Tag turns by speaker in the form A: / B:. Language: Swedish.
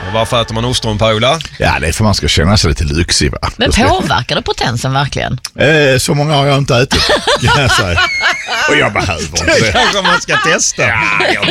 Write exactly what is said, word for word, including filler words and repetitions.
A: Och varför äter man ostron, Paula?
B: Ja, det är för man ska känna sig lite lyxig, va?
C: Men påverkar det potensen verkligen?
B: Eh, så många har jag inte ätit, kan jag säga. Och jag behöver inte
A: Det
B: det.
A: kanske man ska testa.
B: Ja, jag